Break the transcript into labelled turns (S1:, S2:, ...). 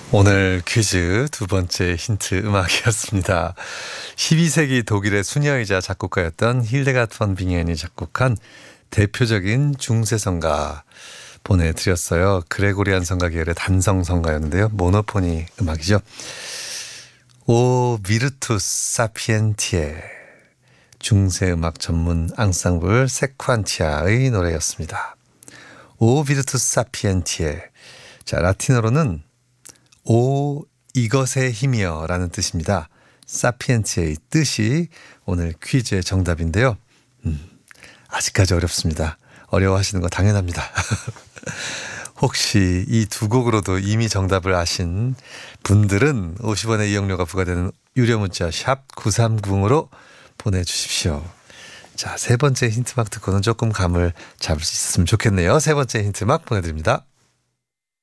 S1: 오늘 퀴즈 두 번째 힌트 음악이었습니다. 12세기 독일의 수녀이자 작곡가였던 힐데가드 폰 빙엔이 작곡한 대표적인 중세성가 보내드렸어요. 그레고리안 성가 계열의 단성 성가였는데요. 모노포니 음악이죠. 오 비르투스 사피엔티에, 중세음악 전문 앙상블 세쿠안티아의 노래였습니다. 오 비르투스 사피엔티에. 자, 라틴어로는 오 이것의 힘이여 라는 뜻입니다. 사피엔티의 뜻이 오늘 퀴즈의 정답인데요. 아직까지 어렵습니다. 어려워하시는 거 당연합니다. 혹시 이 두 곡으로도 이미 정답을 아신 분들은 50원의 이용료가 부과되는 유료 문자 샵 9390으로 보내주십시오. 자, 세 번째 힌트막 듣고는 조금 감을 잡을 수 있었으면 좋겠네요. 세 번째 힌트막 보내드립니다.